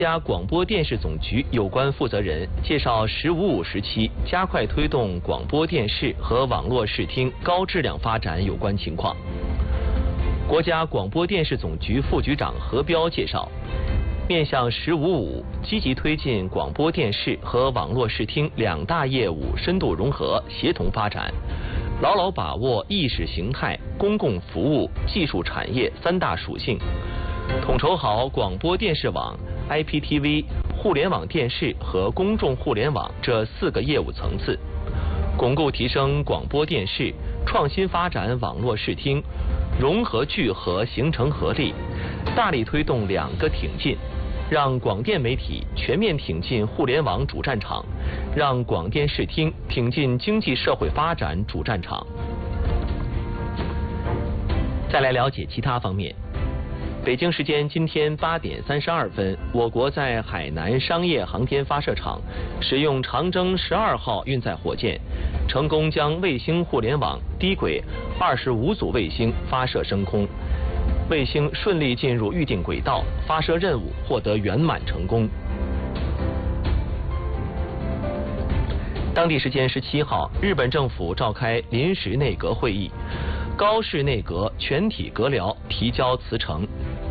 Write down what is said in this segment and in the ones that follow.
家广播电视总局有关负责人介绍“15+5”时期加快推动广播电视和网络视听高质量发展有关情况。国家广播电视总局副局长何彪介绍，面向“15+5”，积极推进广播电视和网络视听两大业务深度融合、协同发展，牢牢把握意识形态、公共服务、技术产业三大属性，统筹好广播电视网、IPTV、互联网电视和公众互联网这4个业务层次，巩固提升广播电视，创新发展网络视听，融合聚合形成合力，大力推动2个挺进，让广电媒体全面挺进互联网主战场，让广电视听挺进经济社会发展主战场。再来了解其他方面。北京时间今天8点32分，我国在海南商业航天发射场使用长征12号运载火箭，成功将卫星互联网低轨25组卫星发射升空，卫星顺利进入预定轨道，发射任务获得圆满成功。当地时间17号，日本政府召开临时内阁会议，高市内阁全体阁僚提交辞呈。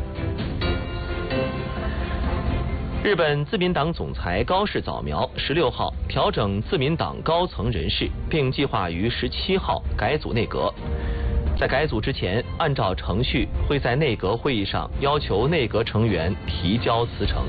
日本自民党总裁高市早苗16号调整自民党高层人事，并计划于17号改组内阁。在改组之前，按照程序会在内阁会议上要求内阁成员提交辞呈。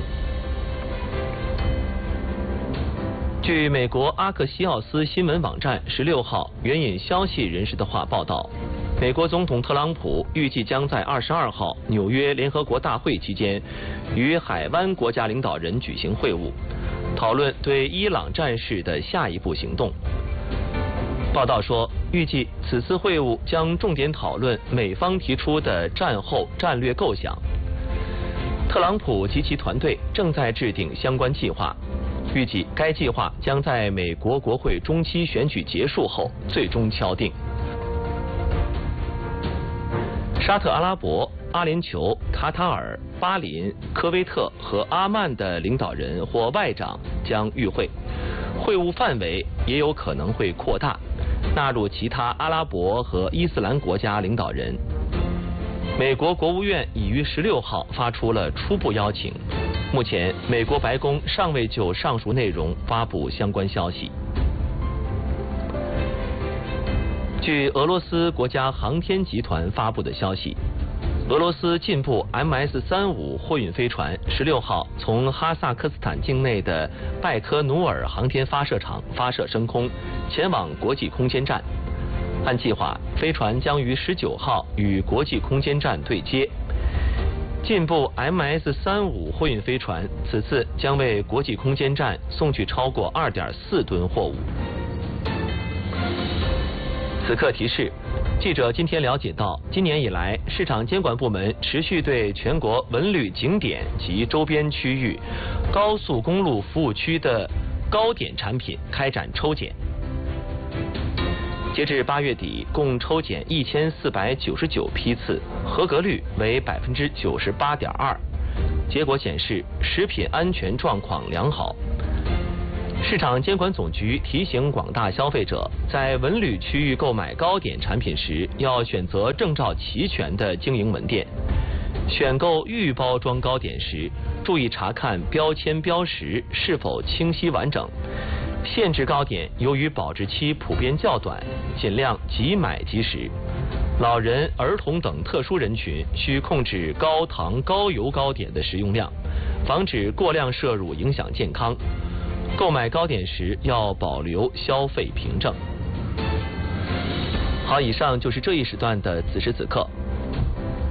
据美国阿克西奥斯新闻网站16号援引消息人士的话报道，美国总统特朗普预计将在22号纽约联合国大会期间与海湾国家领导人举行会晤，讨论对伊朗战事的下一步行动。报道说，预计此次会晤将重点讨论美方提出的战后战略构想。特朗普及其团队正在制定相关计划，预计该计划将在美国国会中期选举结束后最终敲定。沙特阿拉伯、阿联酋、卡塔尔、巴林、科威特和阿曼的领导人或外长将与会，会晤范围也有可能会扩大，纳入其他阿拉伯和伊斯兰国家领导人。美国国务院已于16号发出了初步邀请，目前美国白宫尚未就上述内容发布相关消息。据俄罗斯国家航天集团发布的消息，俄罗斯进步 MS-35货运飞船16号从哈萨克斯坦境内的拜科努尔航天发射场发射升空，前往国际空间站。按计划，飞船将于19号与国际空间站对接。进步 MS-35货运飞船此次将为国际空间站送去超过2.4吨货物。此刻提示，记者今天了解到，今年以来，市场监管部门持续对全国文旅景点及周边区域、高速公路服务区的高点产品开展抽检。截至8月底，共抽检1499批次，合格率为98.2%。结果显示，食品安全状况良好。市场监管总局提醒广大消费者，在文旅区域购买糕点产品时，要选择证照齐全的经营门店。选购预包装糕点时，注意查看标签标识是否清晰完整。限制糕点由于保质期普遍较短，尽量即买即食。老人、儿童等特殊人群需控制高糖高油糕点的食用量，防止过量摄入影响健康。购买糕点时要保留消费凭证。好，以上就是这一时段的此时此刻。